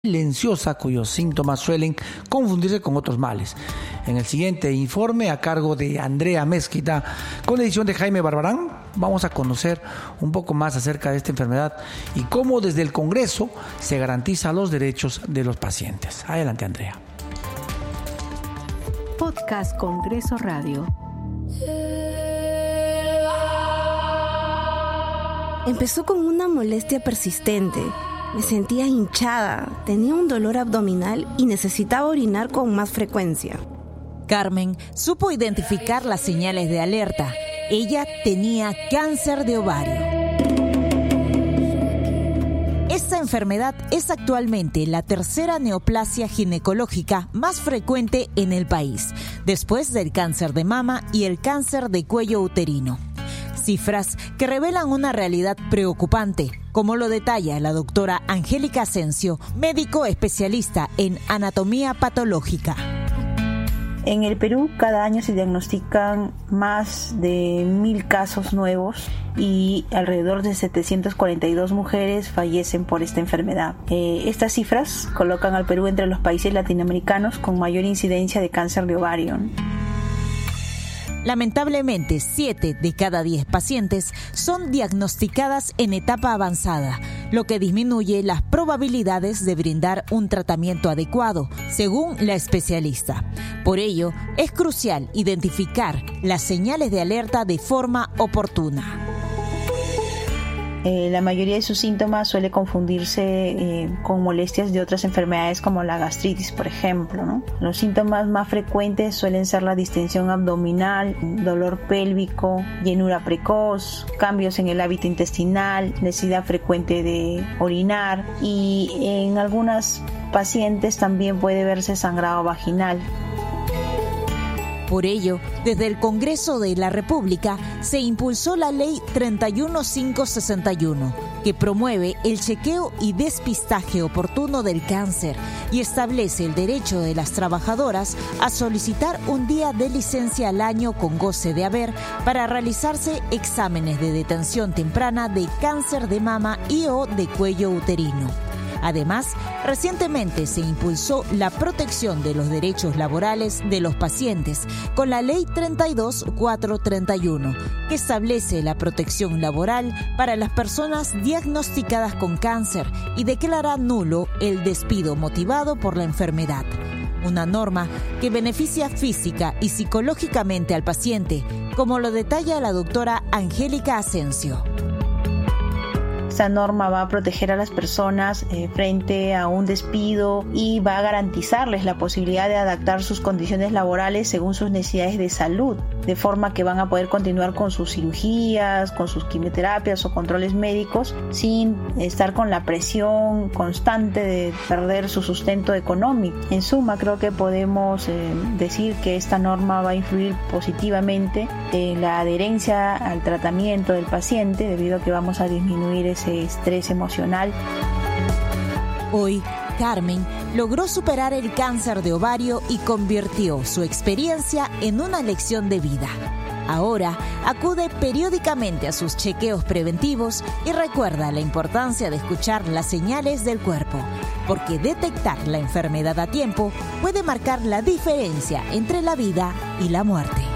silenciosa cuyos síntomas suelen confundirse con otros males. En el siguiente informe, a cargo de Andrea Mezquita, con la edición de Jaime Barbarán, vamos a conocer un poco más acerca de esta enfermedad y cómo desde el Congreso se garantiza los derechos de los pacientes. Adelante, Andrea. Podcast Congreso Radio. Empezó con una molestia persistente. Me sentía hinchada, tenía un dolor abdominal y necesitaba orinar con más frecuencia. Carmen supo identificar las señales de alerta. Ella tenía cáncer de ovario. Esta enfermedad es actualmente la tercera neoplasia ginecológica más frecuente en el país, después del cáncer de mama y el cáncer de cuello uterino. Cifras que revelan una realidad preocupante, como lo detalla la doctora Angélica Asensio, médico especialista en anatomía patológica. En el Perú cada año se diagnostican más de 1.000 casos nuevos y alrededor de 742 mujeres fallecen por esta enfermedad. Estas cifras colocan al Perú entre los países latinoamericanos con mayor incidencia de cáncer de ovario. Lamentablemente, 7 de cada 10 pacientes son diagnosticadas en etapa avanzada, lo que disminuye las probabilidades de brindar un tratamiento adecuado, según la especialista. Por ello, es crucial identificar las señales de alerta de forma oportuna. La mayoría de sus síntomas suele confundirse con molestias de otras enfermedades como la gastritis, por ejemplo, ¿no? Los síntomas más frecuentes suelen ser la distensión abdominal, dolor pélvico, llenura precoz, cambios en el hábito intestinal, necesidad frecuente de orinar y en algunas pacientes también puede verse sangrado vaginal. Por ello, desde el Congreso de la República se impulsó la Ley 31561, que promueve el chequeo y despistaje oportuno del cáncer y establece el derecho de las trabajadoras a solicitar un día de licencia al año con goce de haber para realizarse exámenes de detención temprana de cáncer de mama y o de cuello uterino. Además, recientemente se impulsó la protección de los derechos laborales de los pacientes con la Ley 32431, que establece la protección laboral para las personas diagnosticadas con cáncer y declara nulo el despido motivado por la enfermedad. Una norma que beneficia física y psicológicamente al paciente, como lo detalla la doctora Angélica Asensio. Esta norma va a proteger a las personas frente a un despido y va a garantizarles la posibilidad de adaptar sus condiciones laborales según sus necesidades de salud, de forma que van a poder continuar con sus cirugías, con sus quimioterapias o controles médicos sin estar con la presión constante de perder su sustento económico. En suma, creo que podemos decir que esta norma va a influir positivamente en la adherencia al tratamiento del paciente, debido a que vamos a disminuir ese estrés emocional. Hoy, Carmen logró superar el cáncer de ovario y convirtió su experiencia en una lección de vida. Ahora acude periódicamente a sus chequeos preventivos y recuerda la importancia de escuchar las señales del cuerpo, porque detectar la enfermedad a tiempo puede marcar la diferencia entre la vida y la muerte.